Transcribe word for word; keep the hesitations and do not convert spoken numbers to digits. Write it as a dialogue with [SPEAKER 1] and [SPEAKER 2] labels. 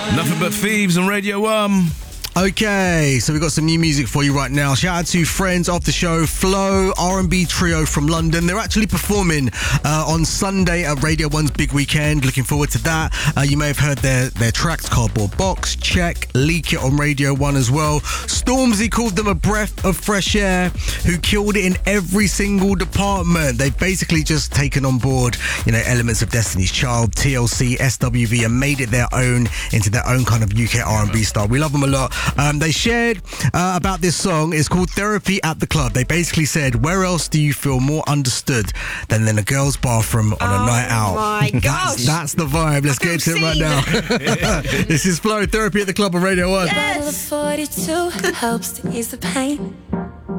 [SPEAKER 1] Nothing but thieves on Radio One.
[SPEAKER 2] Okay, so we've got some new music for you right now. Shout out to friends of the show, Flow, R and B trio from London. They're actually performing uh, on Sunday at Radio one's Big Weekend. Looking forward to that. Uh, you may have heard their, their tracks, Cardboard Box, Check, Leak It on Radio one as well. Stormzy called them a breath of fresh air who killed it in every single department. They've basically just taken on board, you know, elements of Destiny's Child, T L C, S W V, and made it their own into their own kind of U K R and B style. We love them a lot. Um, they shared uh, about this song. It's called Therapy at the Club. They basically said, where else do you feel more understood than in a girl's bathroom on a
[SPEAKER 3] oh
[SPEAKER 2] night out?
[SPEAKER 3] My gosh.
[SPEAKER 2] that's, that's the vibe. Let's get into it right now. This is Flow, Therapy at the Club on Radio one.
[SPEAKER 3] Yes.
[SPEAKER 4] forty-two helps to ease the pain.